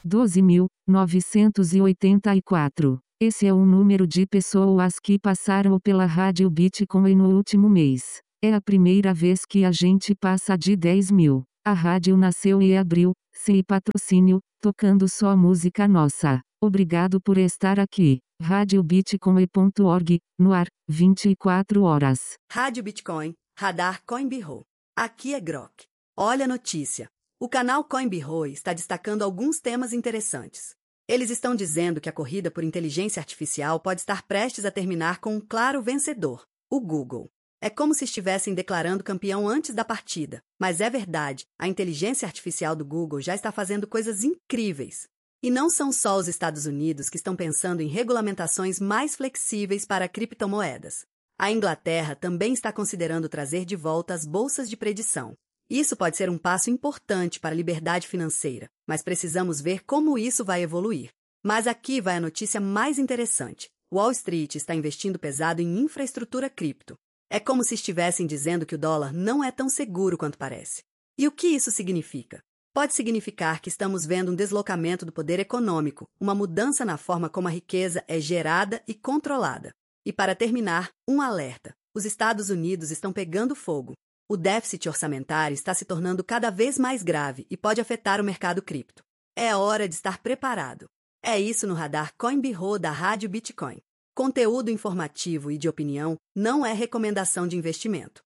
12.984. Esse é o número de pessoas que passaram pela Rádio Bitcoin no último mês. É a primeira vez que a gente passa de 10 mil. A rádio nasceu e abriu, sem patrocínio, tocando só música nossa. Obrigado por estar aqui. RádioBitcoin.org, no ar, 24 horas. Rádio Bitcoin, Radar CoinBiro. Aqui é Grok. Olha a notícia. O canal CoinBiro está destacando alguns temas interessantes. Eles estão dizendo que a corrida por inteligência artificial pode estar prestes a terminar com um claro vencedor, o Google. É como se estivessem declarando campeão antes da partida. Mas é verdade, a inteligência artificial do Google já está fazendo coisas incríveis. E não são só os Estados Unidos que estão pensando em regulamentações mais flexíveis para criptomoedas. A Inglaterra também está considerando trazer de volta as bolsas de predição. Isso pode ser um passo importante para a liberdade financeira, mas precisamos ver como isso vai evoluir. Mas aqui vai a notícia mais interessante. Wall Street está investindo pesado em infraestrutura cripto. É como se estivessem dizendo que o dólar não é tão seguro quanto parece. E o que isso significa? Pode significar que estamos vendo um deslocamento do poder econômico, uma mudança na forma como a riqueza é gerada e controlada. E para terminar, um alerta. Os Estados Unidos estão pegando fogo. O déficit orçamentário está se tornando cada vez mais grave e pode afetar o mercado cripto. É hora de estar preparado. É isso no Radar CoinBiro da Rádio Bitcoin. Conteúdo informativo e de opinião não é recomendação de investimento.